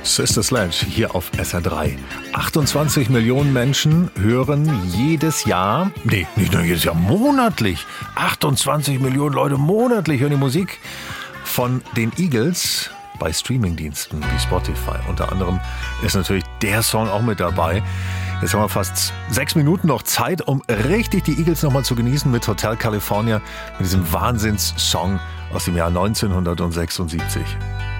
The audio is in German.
Sister Sledge hier auf SR3. 28 Millionen Menschen hören jedes Jahr, nicht nur jedes Jahr, monatlich. 28 Millionen Leute monatlich hören die Musik von den Eagles bei Streamingdiensten wie Spotify. Unter anderem ist natürlich der Song auch mit dabei. Jetzt haben wir fast 6 Minuten noch Zeit, um richtig die Eagles nochmal zu genießen mit Hotel California, mit diesem Wahnsinnssong aus dem Jahr 1976.